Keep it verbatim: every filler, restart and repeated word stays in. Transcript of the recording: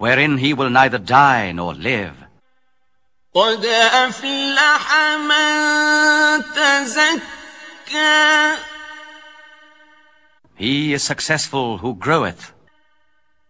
wherein he will neither die nor live. قد أفلح من تزكى. He is successful who groweth.